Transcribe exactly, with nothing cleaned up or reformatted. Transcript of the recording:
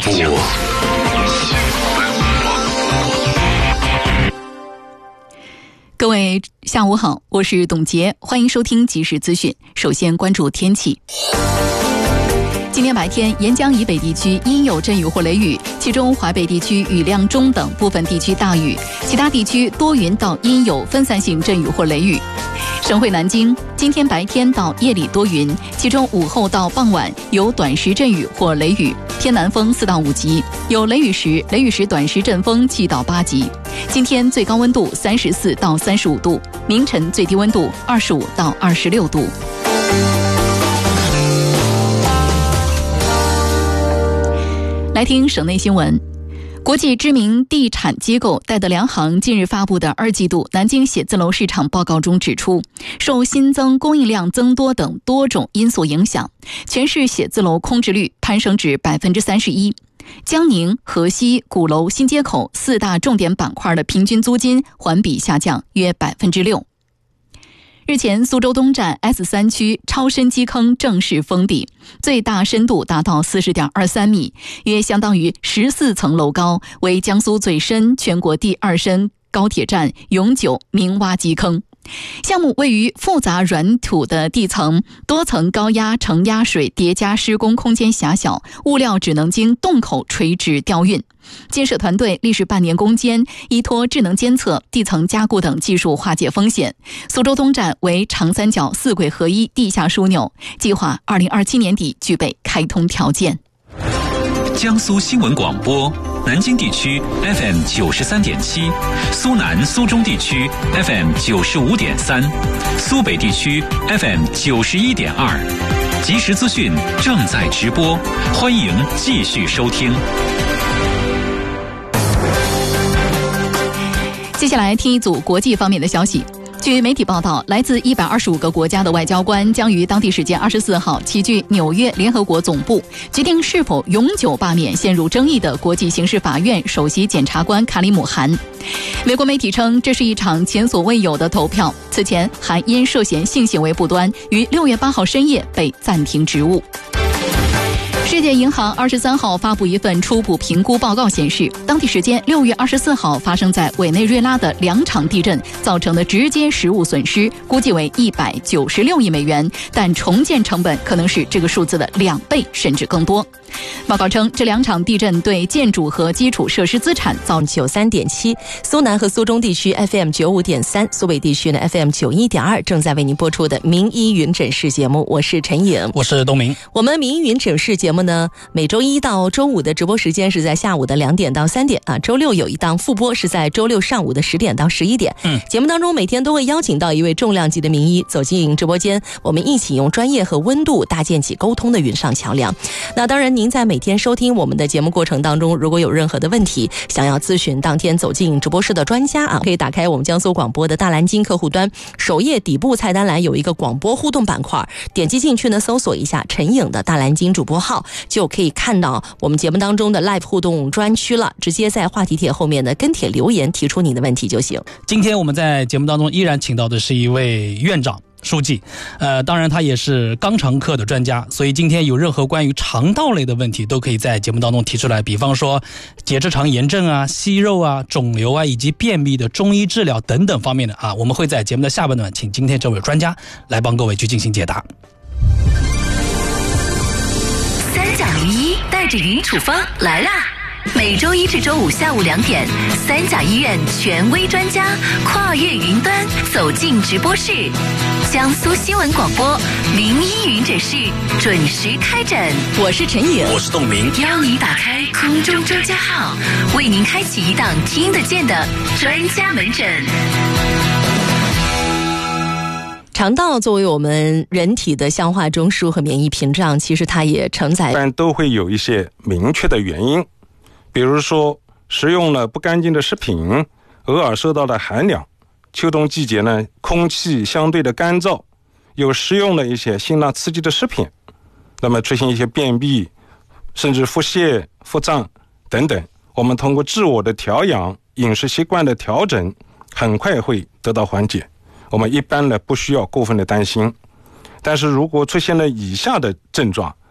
播。 各位下午好，我是董洁，欢迎收听即时资讯。首先关注天气。今天白天，沿江以北地区阴有阵雨或雷雨，其中华北地区雨量中等，部分地区大雨，其他地区多云到阴有分散性阵雨或雷雨。省会南京，今天白天到夜里多云，其中午后到傍晚有短时阵雨或雷雨，偏南风四到五级，有雷雨时，雷雨时短时阵风七到八级。今天最高温度三十四到三十五度，凌晨最低温度二十五到二十六度。来听省内新闻。国际知名地产机构戴德梁行近日发布的二季度南京写字楼市场报告中指出，受新增供应量增多等多种因素影响，全市写字楼空置率攀升至百分之三十一。江宁、河西、鼓楼、新街口四大重点板块的平均租金环比下降约百分之六。日前，苏州东站 S 三 区超深基坑正式封闭，最大深度达到 四十点二三米，约相当于十四层楼高，为江苏最深、全国第二深高铁站永久明挖基坑。项目位于复杂软土的地层，多层高压承压水叠加施工空间狭小，物料只能经洞口垂直吊运。建设团队历时半年攻坚，依托智能监测、地层加固等技术化解风险。苏州东站为长三角四轨合一地下枢纽，计划二零二七年底具备开通条件。 江苏新闻广播，南京地区 F M 九十三点七，苏南苏中地区 F M 九十五点三，苏北地区 F M 九十一点二。即时资讯正在直播，欢迎继续收听。 接下来听一组国际方面的消息。据媒体报道，来自一百二十五个国家的外交官将于当地时间二十四号齐聚纽约联合国总部，决定是否永久罢免陷入争议的国际刑事法院首席检察官卡里姆汗。美国媒体称，这是一场前所未有的投票。此前，汗因涉嫌性行为不端，于六月八号深夜被暂停职务。世界银行二十三号发布一份初步评估报告显示，当地时间六月二十四号发生在委内瑞拉的两场地震造成的直接实物损失估计为一百九十六亿美元，但重建成本可能是这个数字的两倍甚至更多。报告称，这两场地震对建筑和基础设施资产造成九三点七，苏南和苏中地区 F M 九五点三，苏北地区呢 F M 九一点二，正在为您播出的名医云诊室节目，我是陈颖， 我是东明。 我们名医云诊室节目呢，每周一到周五的直播时间是在下午的两点到三点啊，周六有一档复播是在周六上午的十点到十一点。嗯，节目当中每天都会邀请到一位重量级的名医走进直播间，我们一起用专业和温度搭建起沟通的云上桥梁。那当然，您在每天收听我们的节目过程当中，如果有任何的问题想要咨询当天走进直播室的专家啊，可以打开我们江苏广播的大蓝鲸客户端，首页底部菜单栏有一个广播互动板块，点击进去呢，搜索一下陈颖的大蓝鲸主播号，就可以看到我们节目当中的 live 互动专区了，直接在话题帖后面的跟帖留言提出你的问题就行。 今天我们在节目当中依然请到的是一位院长书记，呃，当然他也是肛肠科的专家，所以今天有任何关于肠道类的问题都可以在节目当中提出来，比方说结直肠炎症啊、息肉啊、肿瘤啊，以及便秘的中医治疗等等方面的啊，我们会在节目的下半段请今天这位专家来帮各位去进行解答。 三甲名医带着云处方来啦！每周一至周五下午两点，三甲医院权威专家跨越云端走进直播室，江苏新闻广播名医云诊室准时开诊。 我是陈颖， 我是董明， 邀您打开空中专家号，为您开启一档听得见的专家门诊。 肠道作为我们人体的消化中枢和免疫屏障，其实它也承载， 但都会有一些明确的原因，比如说食用了不干净的食品，偶尔受到了寒凉，秋冬季节呢，空气相对的干燥，有食用了一些辛辣刺激的食品，那么出现一些便秘，甚至腹泻、腹胀等等，我们通过自我的调养、饮食习惯的调整，很快会得到缓解。我们一般呢不需要过分的担心，但是如果出现了以下的症状，